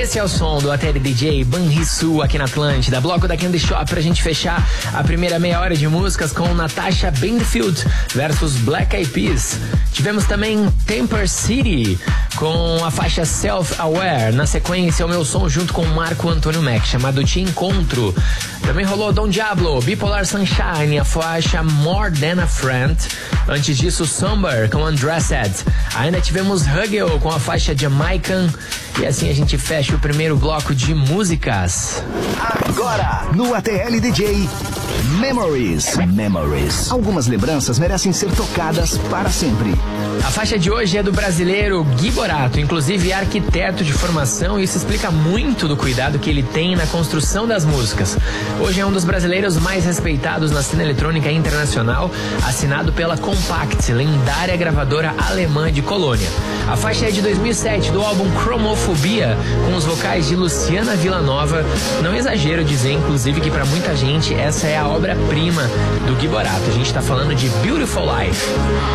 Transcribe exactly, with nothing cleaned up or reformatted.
Esse é o som do A T L D J Banrisul aqui na Atlântida. Bloco da Candy Shop pra gente fechar a primeira meia hora de músicas com Natasha Bedingfield versus Black Eyed Peas. Tivemos também Temper City com a faixa Self Aware. Na sequência, o meu som junto com o Marco Antônio Mac, chamado Te Encontro. Também rolou Don Diablo, Bipolar Sunshine, a faixa More Than a Friend. Antes disso, Somber com Undressed. Ainda tivemos Hugel com a faixa Jamaican. E assim a gente fecha o primeiro bloco de músicas. Agora, no A T L D J, Memories. Memories. Algumas lembranças merecem ser tocadas para sempre. A faixa de hoje é do brasileiro Gui Borato, inclusive arquiteto de formação, e isso explica muito do cuidado que ele tem na construção das músicas. Hoje é um dos brasileiros mais respeitados na cena eletrônica internacional, assinado pela Compact, lendária gravadora alemã de Colônia. A faixa é de dois mil e sete, do álbum Cromofobia, com os vocais de Luciana Villanova. Não exagero dizer, inclusive, que pra muita gente essa é a obra-prima do Gui Borato. A gente tá falando de Beautiful Life.